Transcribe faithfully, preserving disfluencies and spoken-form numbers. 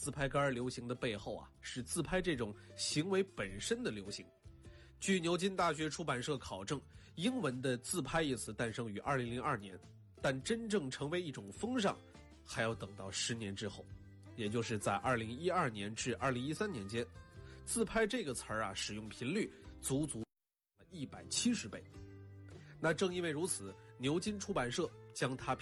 自拍杆流行的背后啊，是自拍这种行为本身的流行。据牛津大学出版社考证，英文的自拍一词诞生于二零零二年，但真正成为一种风尚还要等到十年之后，也就是在二零一二年至二零一三年间，自拍这个词儿啊，使用频率足足一百七十倍。那正因为如此，牛津出版社将它